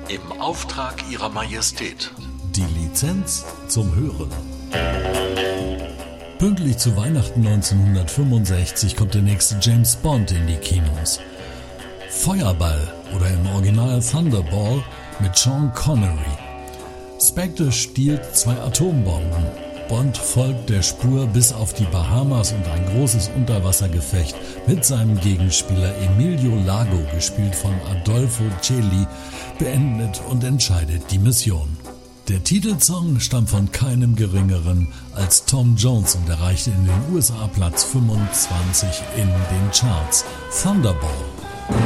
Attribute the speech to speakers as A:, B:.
A: Im Auftrag Ihrer Majestät.
B: Die Lizenz zum Hören. Pünktlich zu Weihnachten 1965 kommt der nächste James Bond in die Kinos. Feuerball oder im Original Thunderball mit Sean Connery. Spectre stiehlt 2 Atombomben. Bond folgt der Spur bis auf die Bahamas und ein großes Unterwassergefecht mit seinem Gegenspieler Emilio Largo, gespielt von Adolfo Celi, beendet und entscheidet die Mission. Der Titelsong stammt von keinem Geringeren als Tom Jones und erreichte in den USA Platz 25 in den Charts. Thunderball.